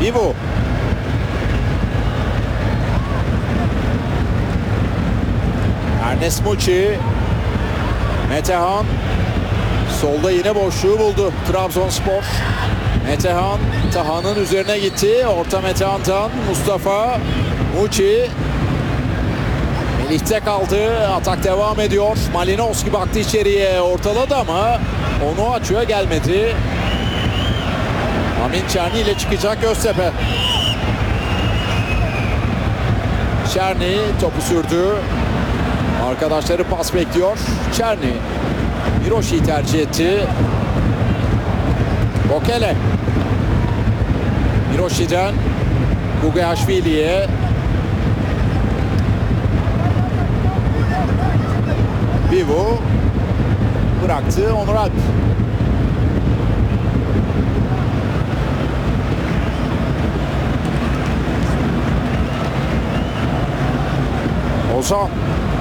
Vivo. Ernest Muçi. Metehan. Solda yine boşluğu buldu Trabzonspor. Metehan. Tahan'ın üzerine gitti. Orta Metehan'dan Mustafa. Muçi. Melih'te kaldı. Atak devam ediyor. Malinovski baktı içeriye. Ortaladı ama onu açığa gelmedi. Amin Çerni ile çıkacak Göztepe. Çerni topu sürdü. Arkadaşları pas bekliyor. Çerni. Miroşi'yi tercih etti. Bokele. Miroşi'den Gugaashvili'ye. Vivo bıraktı Onur Alp. Ozan.